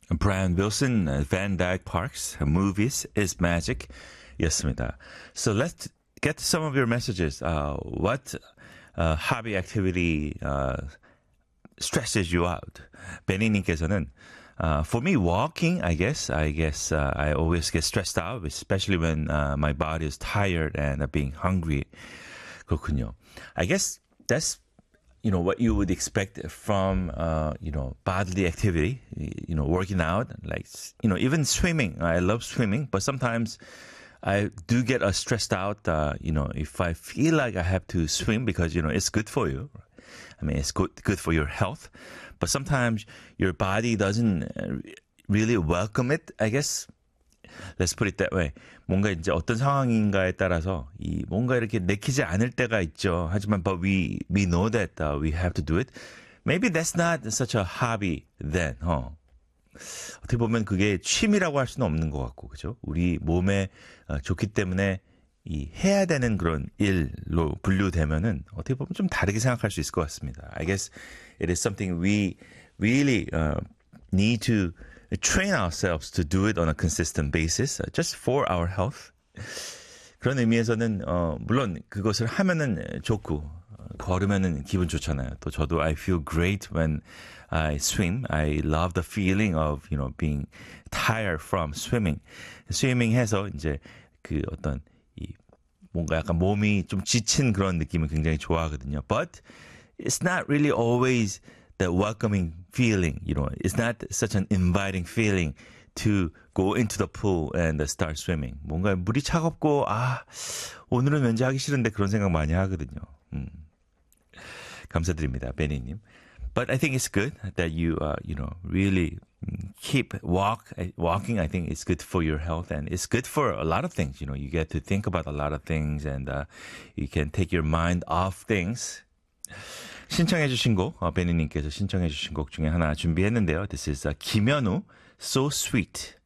Brian Wilson, Van Dyke Parks, movies is magic. 였습니다. So let's get to some of your messages. What hobby activity stresses you out? 베니님께서는 for me, walking, I guess I always get stressed out, especially when my body is tired and being hungry. 그렇군요. I guess that's what you would expect from, bodily activity, working out, like, even swimming. I love swimming, but sometimes I do get stressed out, if I feel like I have to swim because, it's good for you. I mean, it's good for your health, but sometimes your body doesn't really welcome it, I guess. Let's put it that way. 뭔가 이제 어떤 상황인가에 따라서 뭔가 이렇게 내키지 않을 때가 있죠. 하지만 but we know that we have to do it. Maybe that's not such a hobby then. 어떻게 보면 그게 취미라고 할 수는 없는 것 같고, 그죠? 우리 몸에 좋기 때문에 해야 되는 그런 일로 분류되면은 어떻게 보면 좀 다르게 생각할 수 있을 것 같습니다. I guess it is something we really need to train ourselves to do it on a consistent basis, just for our health. 그런 의미에서는 물론 그것을 하면은 좋고 걸으면은 기분 좋잖아요. 또 저도 I feel great when I swim. I love the feeling of being tired from swimming. 스위밍해서 이제 그 어떤 뭔가 약간 몸이 좀 지친 그런 느낌을 굉장히 좋아하거든요. But it's not really always that welcoming feeling, it's not such an inviting feeling to go into the pool and start swimming. 뭔가 물이 차갑고, 오늘은 왠지 하기 싫은데 그런 생각 많이 하거든요. 감사드립니다, 베니님. But I think it's good that you, really keep walking. I think it's good for your health and it's good for a lot of things. You get to think about a lot of things and you can take your mind off things. 신청해 주신 곡, 베니님께서 신청해 주신 곡 중에 하나 준비했는데요. This is 김현우, So Sweet.